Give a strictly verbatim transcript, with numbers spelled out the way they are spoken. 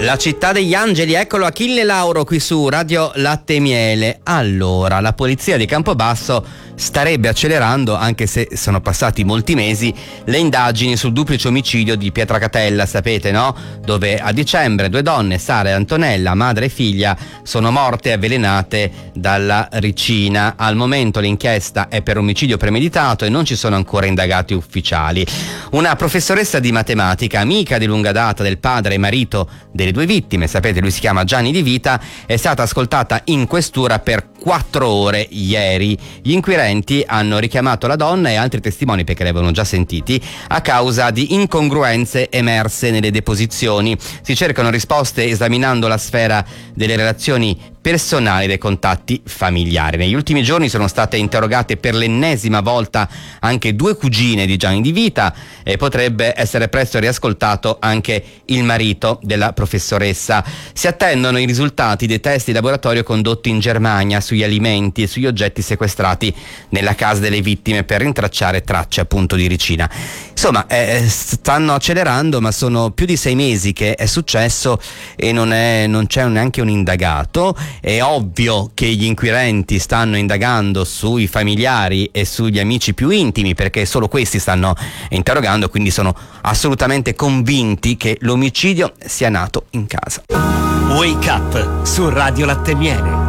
La città degli angeli, eccolo Achille Lauro qui su Radio Latte e Miele. Allora, la polizia di Campobasso starebbe accelerando, anche se sono passati molti mesi, le indagini sul duplice omicidio di Pietracatella, sapete, no? Dove a dicembre due donne, Sara e Antonella, madre e figlia, sono morte avvelenate dalla ricina. Al momento l'inchiesta è per omicidio premeditato e non ci sono ancora indagati ufficiali. Una professoressa di matematica, amica di lunga data del padre e marito delle due vittime, sapete, lui si chiama Gianni Di Vita, è stata ascoltata in questura per quattro ore ieri. Gli inquirenti hanno richiamato la donna e altri testimoni, perché li avevano già sentiti, a causa di incongruenze emerse nelle deposizioni. Si cercano risposte esaminando la sfera delle relazioni personali, dei contatti familiari. Negli ultimi giorni sono state interrogate per l'ennesima volta anche due cugine di Gianni Di Vita e potrebbe essere presto riascoltato anche il marito della professoressa. Si attendono i risultati dei test di laboratorio condotti in Germania sugli alimenti e sugli oggetti sequestrati nella casa delle vittime per rintracciare tracce appunto di ricina. Insomma, eh, stanno accelerando, ma sono più di sei mesi che è successo e non, è, non c'è neanche un indagato. È ovvio che gli inquirenti stanno indagando sui familiari e sugli amici più intimi, perché solo questi stanno interrogando, quindi sono assolutamente convinti che l'omicidio sia nato in casa. Wake Up su Radio Latte e Miele.